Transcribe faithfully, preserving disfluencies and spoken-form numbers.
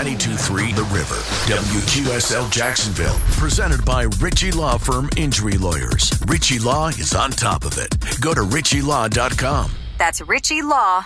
ninety-two point three The River. W Q S L Jacksonville. Presented by Ritchie Law Firm Injury Lawyers. Ritchie Law is on top of it. Go to ritchie law dot com. That's ritchie law